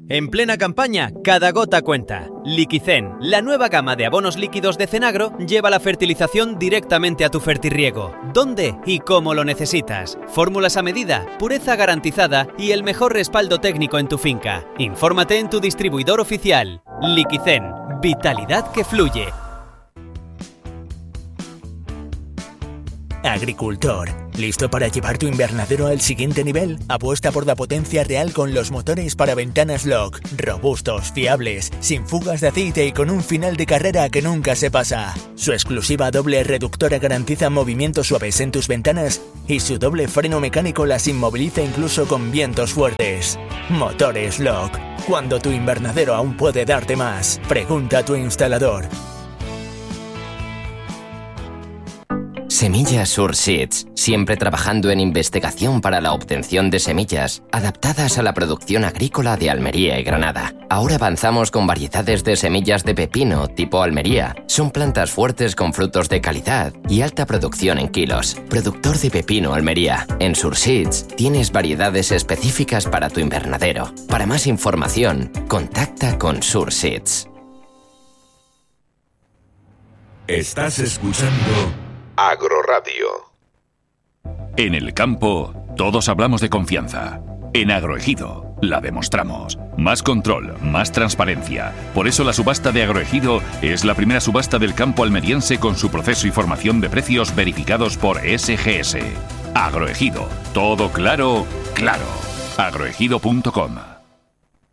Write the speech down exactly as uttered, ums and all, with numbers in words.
En plena campaña, cada gota cuenta. Liquicen, la nueva gama de abonos líquidos de Cenagro, lleva la fertilización directamente a tu fertirriego. ¿Dónde y cómo lo necesitas? Fórmulas a medida, pureza garantizada y el mejor respaldo técnico en tu finca. Infórmate en tu distribuidor oficial. Liquicen, vitalidad que fluye. Agricultor, ¿listo para llevar tu invernadero al siguiente nivel? Apuesta por la potencia real con los motores para ventanas Lock, robustos, fiables, sin fugas de aceite y con un final de carrera que nunca se pasa. Su exclusiva doble reductora garantiza movimientos suaves en tus ventanas y su doble freno mecánico las inmoviliza incluso con vientos fuertes. Motores Lock, cuando tu invernadero aún puede darte más. Pregunta a tu instalador. Semillas Surseeds, siempre trabajando en investigación para la obtención de semillas adaptadas a la producción agrícola de Almería y Granada. Ahora avanzamos con variedades de semillas de pepino tipo Almería. Son plantas fuertes con frutos de calidad y alta producción en kilos. Productor de pepino Almería. En Surseeds tienes variedades específicas para tu invernadero. Para más información, contacta con Surseeds. Estás escuchando Agroradio. En el campo, todos hablamos de confianza. En Agroejido, la demostramos. Más control, más transparencia. Por eso la subasta de Agroejido es la primera subasta del campo almeriense con su proceso y formación de precios verificados por S G S. Agroejido, todo claro, claro. agroejido punto com